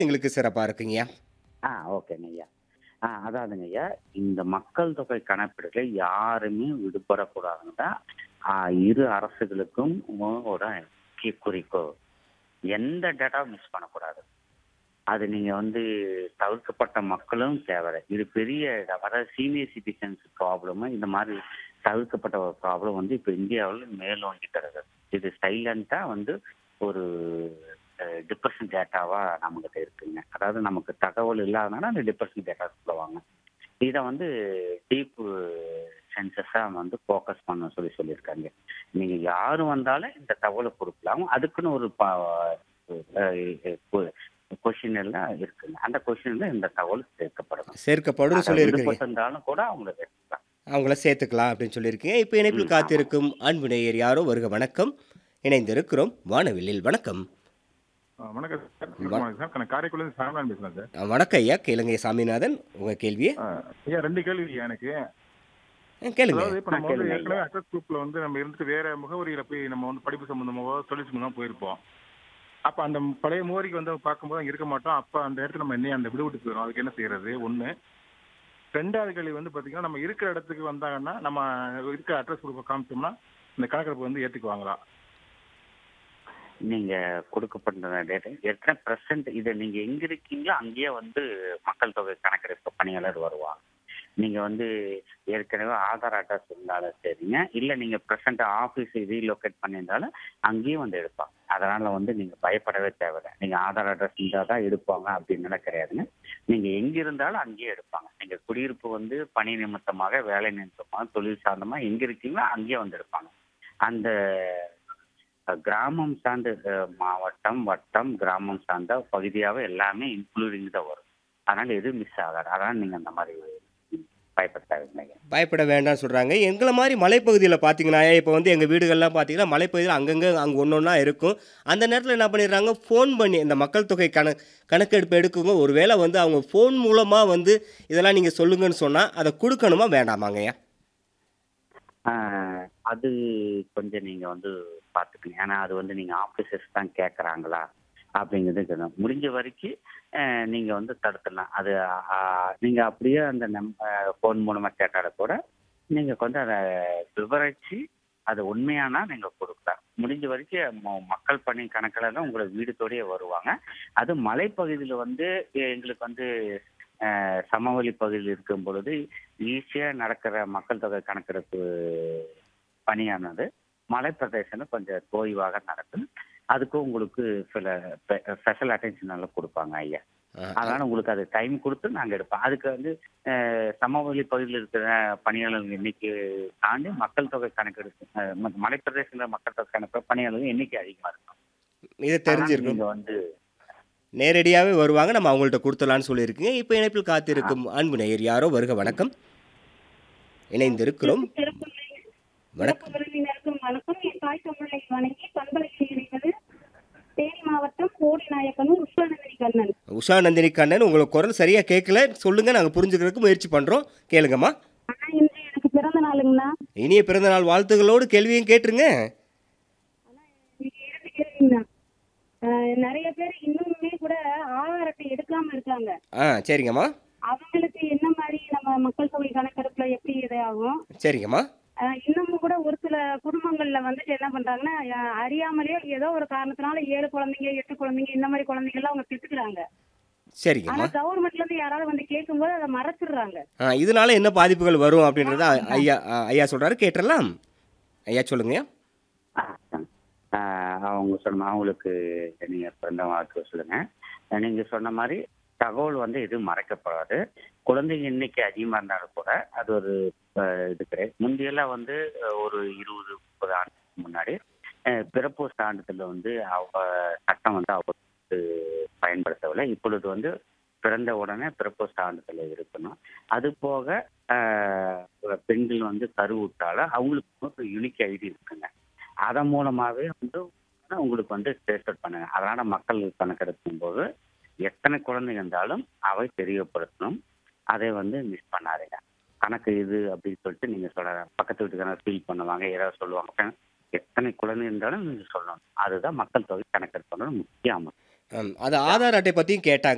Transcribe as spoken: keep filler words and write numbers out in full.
எங்களுக்கு சிறப்பா இருக்குங்கய்யா. ஆ ஓகேங்க ஐயா. ஆ அதாவதுங்க ஐயா, இந்த மக்கள் தொகை கணக்கெடுப்புல யாருமே விடுபடக்கூடாதுன்னு தான் ஆ இரு அரசுகளுக்கும் ஓட முக்கிய குறிக்கோள். எந்த டேட்டாவும் மிஸ் பண்ணக்கூடாது. அது நீங்க வந்து தவிர்க்கப்பட்ட மக்களும் தேவை. இது பெரிய அதாவது சீனியர் சிட்டிசன்ஸ் ப்ராப்ளம் இந்த மாதிரி தவிர்க்கப்பட்ட ஒரு ப்ராப்ளம் வந்து இப்போ இந்தியாவில் மேலோங்கிட்டு இருக்குது. இது சைலண்டா வந்து ஒரு டிப்ரெஷன் டேட்டாவா நம்மகிட்ட இருக்குங்க. அதாவது நமக்கு தகவல் இல்லாதனால அந்த டிப்ரெஷன் டேட்டா சொல்லுவாங்க. இதை வந்து டீப் சென்சஸா வந்து ஃபோக்கஸ் பண்ண சொல்லி சொல்லியிருக்காங்க. நீங்க யாரு வந்தாலும் இந்த தகவலை கொடுக்கலாம். அதுக்குன்னு ஒரு கொஷின் எல்லாம் இருக்குங்க. அந்த கொஷின்ல இந்த தகவல் சேர்க்கப்படணும். சேர்க்கப்படும்னு அதை சொல்லியிருக்கிறீங்க. விடுபட்டிருந்தாலும் கூட அவங்களை சேர்க்கலாம். அவங்கள சேர்த்துக்கலாம் அப்படின்னு சொல்லியிருக்கீங்க. இப்போ ம் இணைப்பில் ஆமா. காத்திருக்கும் அன்பு நேயர் யாரோ வருக வணக்கம். இணைந்திருக்கிறோம் வானவில்லில். வணக்கம். ஆ, வணக்கம் சார். வ வணக்கம் சார். நான் காரைக்குடிலேருந்து சாமிநாதன் பேசுகிறேன் சார். அ வணக்கம் ஐயா. கேளுங்க சாமிநாதன். உங்க கேள்விய. ஆ, ஐயா ரெண்டு கேள்வி ஐயா எனக்கு. அ கேளுங்க. அதாவது இப்போ ஆ நம்ம வந்து கேளுங்க ஐயா. ஏற்கனவே அட்ரஸ் குரூப்ல வந்து நம்ம இருந்துட்டு வேற முகவரியில போய் நம்ம வந்து படிப்பு சம்பந்தமாவோ தொழில் சம்பந்தமாக போயிருப்போம். அப்போ அந்த பழைய முகவரிக்கு வந்து பார்க்கும்போது அங்கே இருக்க மாட்டோம். அப்போ அந்த இடத்துல நம்ம என்ன அந்த விடுவிட்டு போயிடும். அதுக்கு என்ன செய்யறது? ஒன்று. ரெண்டாவது கேள்வி வந்து பார்த்தீங்கன்னா நம்ம இருக்கிற இடத்துக்கு வந்தாங்கன்னா நம்ம இருக்கிற அட்ரஸ் குரூப்பை காமிச்சோம்னா இந்த கணக்கெடுப்பு வந்து ஏற்றுக்குவாங்களா? நீங்க கொடுக்கப்பட்ட டேட்டா எத்தனை பெர்சன்ட் இதை நீங்க எங்க இருக்கீங்களோ அங்கேயே வந்து மக்கள் தொகை கணக்கெடுப்பு பணியாளர் வருவாங்க. நீங்க வந்து ஏற்கனவே ஆதார் அட்ரஸ் இருந்தாலும் சரிங்க, இல்ல நீங்க பிரசன்ட் ஆபீஸ் ரீலோகேட் பண்ணியிருந்தாலும் அங்கேயும் வந்து எடுப்பாங்க. அதனால வந்து நீங்க பயப்படவே தேவையில்லை. நீங்க ஆதார் அட்ரஸ் இருந்தால் தான் எடுப்பாங்க அப்படின்னு கிடையாதுங்க. நீங்க எங்க இருந்தாலும் அங்கேயே எடுப்பாங்க. நீங்க குடியிருப்பு வந்து பணி நிமித்தமாக, வேலை நிமித்தமாக, தொழில் சார்ந்தமா எங்க இருக்கீங்களோ அங்கேயே வந்து எடுப்பாங்க. அந்த கிராமம் சார்ந்த மாவட்டம், வட்டம், கிராமம் சார்ந்த பகுதியாவே எல்லாமே இன்க்ளூடிங் தான் வரும். அதனால எதுவும் மிஸ் ஆகாது. அதனால நீங்க அந்த மாதிரி பயப்பட தேவையில்லைங்க. பயப்பட வேண்டாம்னு சொல்றாங்க. எங்கள மாரி மலைப்பகுதியில பார்த்தீங்கன்னா, இப்போ வந்து எங்க வீடுகள்லாம் பார்த்தீங்கன்னா, மலைப்பகுதியில அங்கங்க அங்க ஒண்ணொண்ணா இருக்கும். அந்த நேரத்தில என்ன பண்ணிடுறாங்க, ஃபோன் பண்ணி இந்த மக்கள் தொகை கண கணக்கெடுப்பு எடுக்குங்க. ஒரு வேளை வந்து அவங்க ஃபோன் மூலமா வந்து இதெல்லாம் நீங்க சொல்லுங்கன்னு சொன்னா, அத குடுக்கணுமா வேண்டாமாங்கய்யா? ஆ, அது கொஞ்சம் நீங்க வந்து பார்த்துக்கங்க. ஏன்னா அது வந்து நீங்க ஆஃபீஸர்ஸ் தான் கேட்குறாங்களா அப்படிங்கிறது தெரியும். முடிஞ்ச வரைக்கும் அஹ், நீங்க வந்து தடுத்துடலாம். அது ஆ, நீங்க அப்படியே அந்த நம் ஃபோன் மூலமா கேட்டால கூட நீங்க கொஞ்சம் அதை விவரிச்சு அது உண்மையானா நீங்க கொடுக்கலாம். முடிஞ்ச வரைக்கும் ம- மக்கள் பணி கணக்கில் தான் உங்களை வீடுதோடயே வருவாங்க. அது மலைப்பகுதியில் வந்து எ- எங்களுக்கு வந்து அஹ், சமவெளி பகுதியில் இருக்கும் பொழுது ஈஸியாக நடக்கிற மக்கள் தொகை கணக்கெடுப்பு பணியானது மலைப்பிரதேசம் கொஞ்சம் தோய்வாக நடக்கும். அதுக்கும் உங்களுக்கு சில ஸ்பெஷல் அட்டென்ஷன் எல்லாம் கொடுப்பாங்க ஐயா. அ அ அதனால உங்களுக்கு அது டைம் கொடுத்து நாங்கள் எடுப்போம். அதுக்கு வந்து அஹ், சமவெளி பகுதியில் இருக்கிற பணியாளர்கள் எண்ணிக்கை தாண்டி மக்கள் தொகை கணக்கெடுப்பு அஹ், ம- மலைப்பிரதேசங்களில் மக்கள் தொகை கணக்கு பணியாளர்கள் எண்ணிக்கை அதிகமாக இருக்கும். இது அதனால தெரிஞ்சிருக்கும். நீங்க வந்து நேரடியாவே வருவாங்க. நம்ம அவங்கள்ட்ட குடுத்துடலாம்னு சொல்லியிருக்கீங்க. இப்போ இணைப்பில் அஹ், காத்திருக்கும் அன்பு நேயர் யாரோ வருக வணக்கம். இணைந்திருக்கிறோம். சிறப்பு சிறப்பு வணக்கம். விருந்தினருக்கும் வணக்கம். என் தாய் தமிழை வணங்கி பண்பலையில் இணைவது தேனி மாவட்டம் கோடிநாயக்கனூர் உஷாநந்தினி கண்ணன். உஷா நந்தினி கண்ணன், உங்க குரல் சரியா கேட்கல. சொல்லுங்க. நாங்க புரிஞ்சுக்கிறதுக்கு முயற்சி பண்றோம். கேளுங்கம்மா. ஆனா இன்று எனக்கு பிறந்த நாளுங்கண்ணா. இனிய பிறந்தநாள் வாழ்த்துக்களோடு கேள்வியும் கேட்டுருங்க. இன்னைக்கு இரண்டு கேள்விங்கண்ணா. ஆஹ் நிறைய பேர் இன்னுமே கூட ஆதார் அட்டை எடுக்காம இருக்காங்க. ஆ சரிங்கம்மா. அவங்களுக்கு என்ன மாதிரி நம்ம மக்கள் தொகை கணக்கெடுப்புல எப்படி இதாகும்? சரிங்கம்மா. ஆஹ் இன்னமும் கூட ஒரு சில குடும்பங்கள்ல வந்துட்டு என்ன பண்றாங்கன்னா ஆஹ் அறியாமலேயே ஏதோ ஒரு காரணத்தினால ஏழு குழந்தைங்க எட்டு குழந்தைங்க இந்த மாதிரி குழந்தைங்க எல்லாம் அவங்க பெற்றுக்கிறாங்க. ஆனா சரிங்கம்மா. கவர்மெண்ட்ல இருந்து யாராவது வந்து கேட்கும்போது அதை மறைச்சிடுறாங்க. ஆ இதனால என்ன பாதிப்புகள் வரும் அப்படின்றத ஆமாங்கண்ணா. ஐயா அ, ஐயா சொல்றாரு. கேட்டுறலாம். ஐயா சொல்லுங்கய்யா. அஹ், அஹ், அவங்க சொன்ன அவங்களுக்கு நீங்க பிறந்த வாழ்த்து சொல்லுங்க. அஹ், நீங்க சொன்ன மாதிரி தகவல் வந்து எதுவும் மறைக்கப்படாது. குழந்தைங்க எண்ணிக்கை அதிகமாக இருந்தாலும் கூட அது ஒரு அஹ், இது கிடையாது. முந்தையெல்லாம் வந்து அஹ், ஒரு இருபது முப்பது ஆண்டுக்கு முன்னாடி அஹ், பிறப்பு சான்றிதழ் வந்து அவ சட்டம் வந்து அவங்க பயன்படுத்தவில்லை. இப்பொழுது வந்து பிறந்த உடனே பிறப்பு சான்றிதழ் இருக்கணும். அது போக அஹ், பெண்கள் வந்து கருவுற்றால அவங்களுக்கு ஒரு யூனிக் ஐடி இருக்குங்க. அதன் மூலமாவே வந்து உங்களுக்கு வந்து டெஸ்ட் பண்ணுங்க. அதனால மக்கள் கணக்கெடுக்கும் போது எத்தனை குழந்தைங்க இருந்தாலும் அவை தெரியப்படுத்தணும். அதை வந்து மிஸ் பண்ணாதீங்க. கணக்கு இது அப்படின்னு சொல்லிட்டு நீங்க சொல்ல பக்கத்து வீட்டுக்காரங்க ஃபீல் பண்ணுவாங்க, ஏதாவது சொல்லுவாங்க. எத்தனை குழந்தை இருந்தாலும் நீங்க சொல்லணும். அதுதான் மக்கள் தொகை கணக்கெடுப்பு முக்கியம். ம், அது ஆதார் அட்டை பத்தியும் கேட்டாங்க.